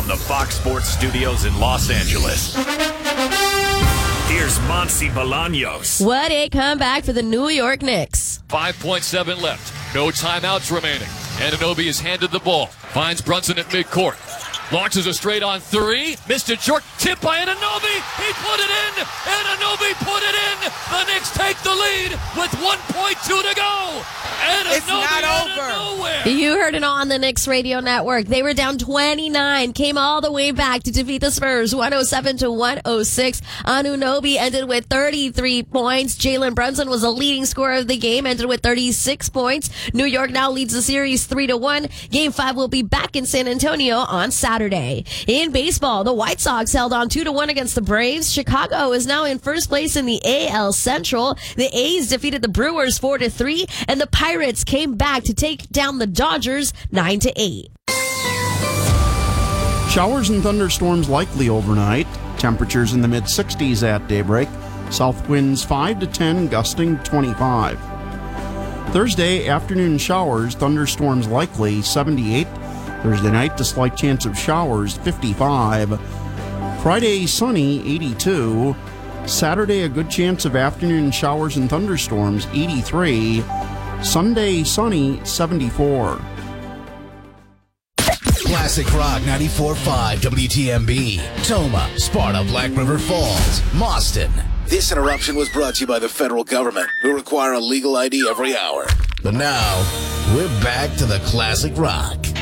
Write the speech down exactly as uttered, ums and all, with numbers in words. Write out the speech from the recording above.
from the Fox Sports Studios in Los Angeles, here's Monty Bolaños. What a comeback for the New York Knicks. five point seven left. No timeouts remaining. Anunoby is handed the ball. Finds Brunson at midcourt. Launches a straight on three. Missed a short tip by Anunoby. He put it in. Anunoby put it in. The Knicks take the lead with one point two to go. Anunoby it's not out over. Of nowhere. You heard it on the Knicks radio network. They were down twenty-nine, came all the way back to defeat the Spurs, one oh seven to one oh six. Anunoby ended with thirty-three points. Jalen Brunson was the leading scorer of the game, ended with thirty-six points. New York now leads the series three to one. Game five will be back in San Antonio on Saturday. In baseball, the White Sox held on two to one against the Braves. Chicago is now in first place in the A L Central. The A's defeated the Brewers four to three, and the Pirates came back to take down the Dodgers nine to eight. Showers and thunderstorms likely overnight. Temperatures in the mid sixties at daybreak. South winds five to ten, gusting twenty-five. Thursday, afternoon showers, thunderstorms likely, seventy-eight. Thursday night, a slight chance of showers, fifty-five. Friday, sunny, eighty-two. Saturday, a good chance of afternoon showers and thunderstorms, eighty-three. Sunday, sunny, seventy-four. Classic Rock ninety-four point five W T M B. Toma, Sparta, Black River Falls, Mauston. This interruption was brought to you by the federal government, who require a legal I D every hour. But now, we're back to the Classic Rock.